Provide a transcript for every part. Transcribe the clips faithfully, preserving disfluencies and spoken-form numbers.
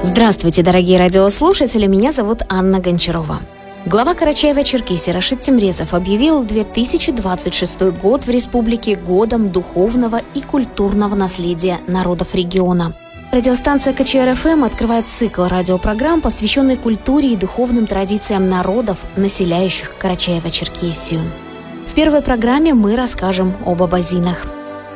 Здравствуйте, дорогие радиослушатели, меня зовут Анна Гончарова. Глава Карачаево-Черкесии Рашид Темрезов объявил две тысячи двадцать шестой год в республике годом духовного и культурного наследия народов региона. Радиостанция ка че эр эф эм открывает цикл радиопрограмм, посвященный культуре и духовным традициям народов, населяющих Карачаево-Черкесию. В первой программе мы расскажем об абазинах.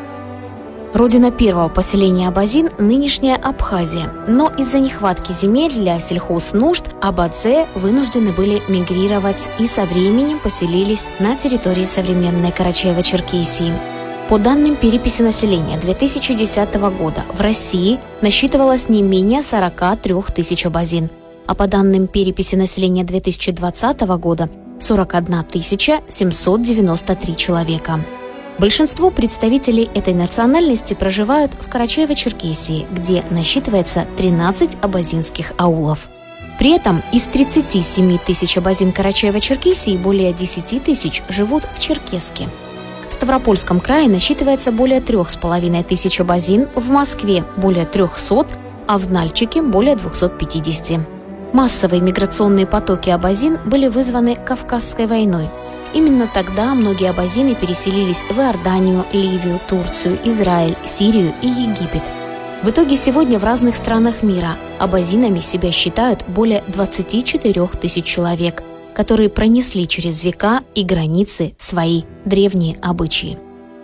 Родина первого поселения абазин – нынешняя Абхазия, но из-за нехватки земель для сельхознужд абадзе вынуждены были мигрировать и со временем поселились на территории современной Карачаево-Черкесии. По данным переписи населения две тысячи десятого года в России насчитывалось не менее сорока трёх тысяч абазин, а по данным переписи населения две тысячи двадцатого года – сорок одна тысяча семьсот девяносто три человека. Большинство представителей этой национальности проживают в Карачаево-Черкесии, где насчитывается тринадцать абазинских аулов. При этом из тридцати семи тысяч абазин Карачаево-Черкесии более десяти тысяч живут в Черкесске. В Ставропольском крае насчитывается более трех с половиной тысяч абазин, в Москве более трехсот, а в Нальчике более двухсот пятидесяти. Массовые миграционные потоки абазин были вызваны Кавказской войной. Именно тогда многие абазины переселились в Иорданию, Ливию, Турцию, Израиль, Сирию и Египет. В итоге сегодня в разных странах мира абазинами себя считают более двадцати четырёх тысяч человек, которые пронесли через века и границы свои древние обычаи.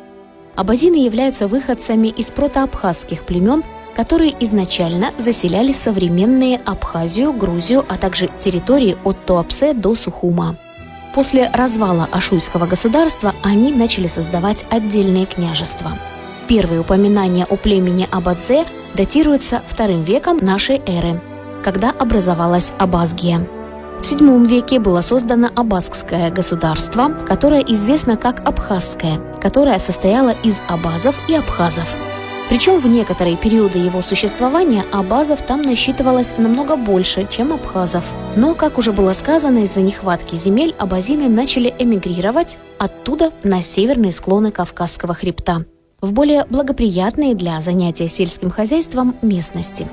Абазины являются выходцами из протоабхазских племен, которые изначально заселяли современные Абхазию, Грузию, а также территории от Туапсе до Сухума. После развала Ашуйского государства они начали создавать отдельные княжества. Первые упоминания о племени абадзе датируются вторым веком нашей эры, когда образовалась Абазгия. В седьмом веке было создано Абазское государство, которое известно как Абхазское, которое состояло из абазов и абхазов. Причем в некоторые периоды его существования абазов там насчитывалось намного больше, чем абхазов. Но, как уже было сказано, из-за нехватки земель абазины начали эмигрировать оттуда на северные склоны Кавказского хребта, в более благоприятные для занятия сельским хозяйством местности.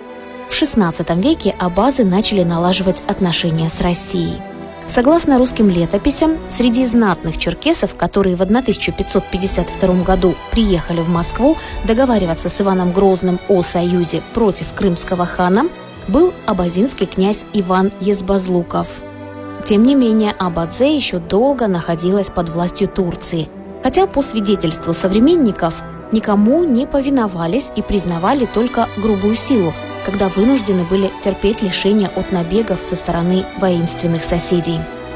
В шестнадцатом веке абазы начали налаживать отношения с Россией. Согласно русским летописям, среди знатных черкесов, которые в тысяча пятьсот пятьдесят втором году приехали в Москву договариваться с Иваном Грозным о союзе против крымского хана, был абазинский князь Иван Езбазлуков. Тем не менее, Абадзе еще долго находилась под властью Турции, хотя по свидетельству современников никому не повиновались и признавали только грубую силу, когда вынуждены были терпеть лишения от набегов со стороны воинственных соседей.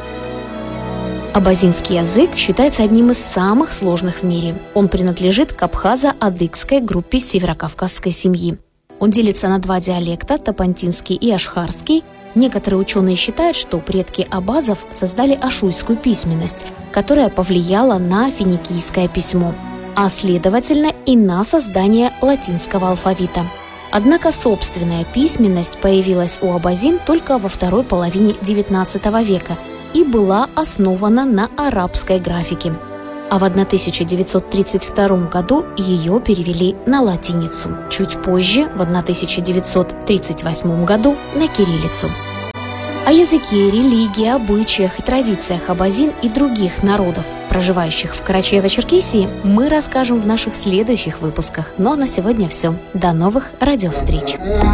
Абазинский язык считается одним из самых сложных в мире. Он принадлежит к абхазо-адыгской группе северокавказской семьи. Он делится на два диалекта – тапантинский и ашхарский. Некоторые ученые считают, что предки абазов создали ашуйскую письменность, которая повлияла на финикийское письмо, а следовательно и на создание латинского алфавита. Однако собственная письменность появилась у абазин только во второй половине девятнадцатого века и была основана на арабской графике. А в тысяча девятьсот тридцать втором году ее перевели на латиницу. Чуть позже, в тысяча девятьсот тридцать восьмом году, на кириллицу. О языке, религии, обычаях и традициях абазин и других народов, проживающих в Карачаево-Черкесии, мы расскажем в наших следующих выпусках. Ну а на сегодня все. До новых радиовстреч!